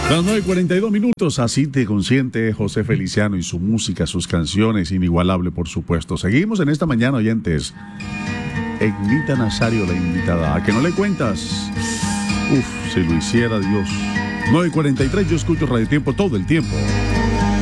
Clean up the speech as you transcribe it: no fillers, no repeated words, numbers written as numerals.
Las 9:42, así te consiente José Feliciano y su música, sus canciones, inigualable por supuesto. Seguimos en esta mañana, oyentes. Egnita Nazario, la invitada. ¿A que no le cuentas? Si lo hiciera Dios. 9:43, yo escucho Radio Tiempo todo el tiempo.